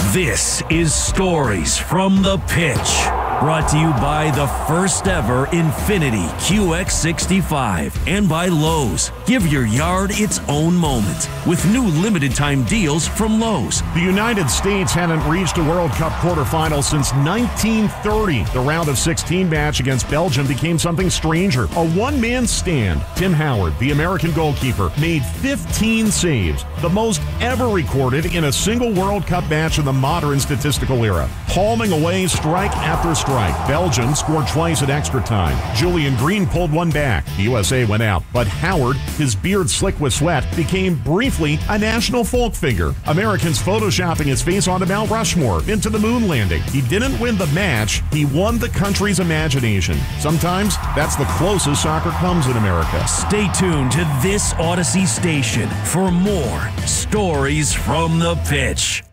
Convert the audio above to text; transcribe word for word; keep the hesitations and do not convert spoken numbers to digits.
This is Stories from the Pitch, brought to you by the first ever Infiniti Q X sixty-five and by Lowe's. Give your yard its own moment with new limited time deals from Lowe's. The United States hadn't reached a World Cup quarterfinal since nineteen thirty. The round of sixteen match against Belgium became something stranger. A one-man stand. Tim Howard, the American goalkeeper, made fifteen saves, the most ever recorded in a single World Cup match in the modern statistical era. Palming away strike after strike. Belgium scored twice at extra time. Julian Green pulled one back. The U S A went out. But Howard, his beard slick with sweat, became briefly a national folk figure. Americans photoshopping his face onto Mount Rushmore, into the moon landing. He didn't win the match. He won the country's imagination. Sometimes that's the closest soccer comes in America. Stay tuned to this Odyssey station for more Stories from the Pitch.